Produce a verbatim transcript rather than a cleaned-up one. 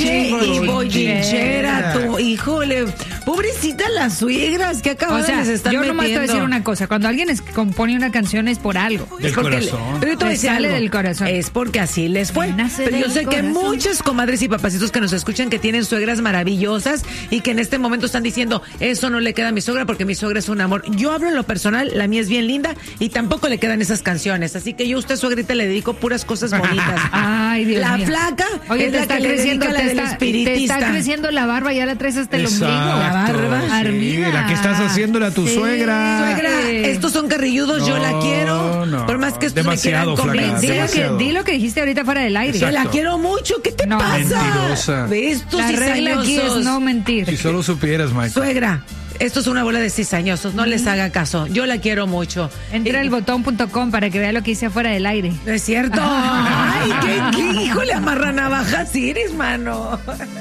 Oye, y bollinchera, tú, híjole, pobrecita las suegras, que acabadas O sea, les están yo nomás te voy a metiendo. decir una cosa, cuando alguien es- compone una canción es por algo. Del Es porque le- corazón. pero yo te voy a Le decir sale algo, del corazón. es porque así les fue. Nace Pero yo del sé que corazón. muchas comadres y papacitos que nos escuchan que tienen suegras maravillosas y que en este momento están diciendo, eso no le queda a mi suegra porque mi suegra es un amor. Yo hablo en lo personal, la mía es bien linda y tampoco le quedan esas canciones. Así que yo a usted, suegrita, le dedico puras cosas bonitas. Ay, Dios La mío. flaca Oye, es te la está que le creciendo, dedica la te del está, te espiritista. está creciendo la barba, ya la traes hasta el ombligo. La barba. Sí, Armida. la que estás haciéndole a tu Sí. suegra. Suegra, estos son carrilludos, yo la No, quiero. no. Por más que estos Demasiado, me quieran flaca, convencer. Di lo, que, demasiado. di lo que dijiste ahorita fuera del aire. Yo la Exacto. quiero mucho, ¿qué te No. pasa? Mentirosa. De estos La regla aquí es cizañosos. no mentir. Si solo supieras, Michael. Suegra, esto es una bola de cizañosos, no les haga caso. Yo la quiero mucho. Entra Eh, al botón punto com para que vea lo que hice afuera del aire. ¿No es cierto? Ay, qué, qué híjole, amarra navajas eres, mano.